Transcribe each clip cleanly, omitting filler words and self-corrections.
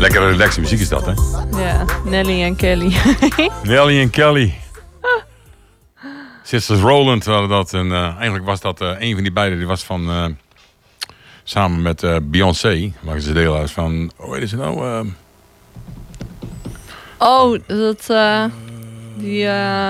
Lekkere relaxe muziek is dat, hè? Ja, Nelly en Kelly. Nelly en Kelly. Sisters Rowland hadden dat. En eigenlijk was dat een van die beiden. Die was van... samen met Beyoncé. Maken ze deel uit van... Hoe heet ze nou? Dat... die...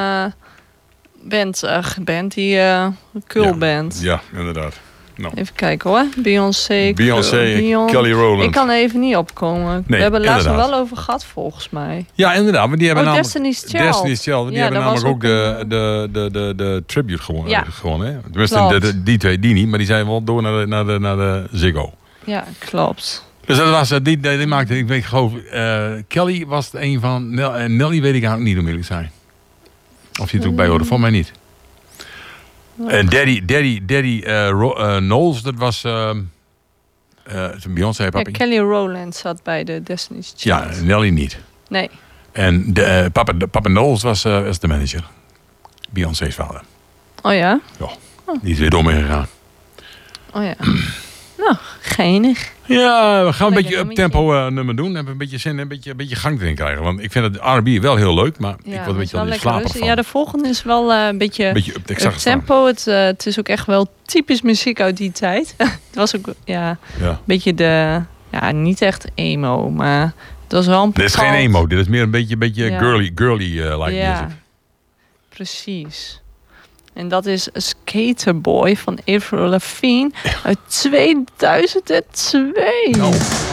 band. Die... Coolband. Ja, inderdaad. No. Even kijken hoor. Beyoncé, Kelly Rowland. Ik kan er even niet opkomen. Nee, we hebben laatst er inderdaad. wel over gehad, volgens mij. Ja, inderdaad. Maar die hebben namelijk... Destiny's Child. Destiny's Child. Die hebben namelijk ook de tribute gewonnen. Ja. Hè? Tenminste, die twee, die niet. Maar die zijn wel door naar de Ziggo. Ja, klopt. Dus dat was, die maakte, ik weet geloof... Kelly was het een van... Nelly weet ik eigenlijk niet, om eerlijk te zijn. Of die er ook bij hoorde. Voor mij niet. En Daddy Knowles, dat was Beyoncé, papi. Ja, Kelly Rowland zat bij de Destiny's Child. Ja, Nelly niet. Nee. En papa Knowles was de manager. Beyoncé's vader. Oh ja? Ja, die is weer door mee gegaan. Oh ja. Nou, geinig. Ja, we gaan een beetje Lekker up-tempo nummer doen. Hebben een beetje zin, een beetje gang erin krijgen. Want ik vind het R&B wel heel leuk, maar Ja, ik word een beetje wel al lekker slaperig van. Ja, de volgende is wel een beetje ik zag het tempo. Het is ook echt wel typisch muziek uit die tijd. Het was ook een beetje de... Ja, niet echt emo, maar het was wel een Dit is geen emo, dit is meer een beetje girly-like ja, music. Precies. En dat is Skaterboy van Avril Lavigne uit 2002. Oh.